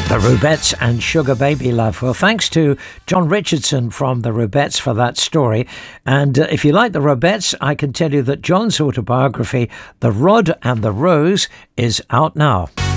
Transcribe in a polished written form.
The Rubettes and Sugar Baby Love. Well, thanks to John Richardson from the Rubettes for that story. And if you like the Rubettes, I can tell you that John's autobiography, The Rod and the Rose, is out now.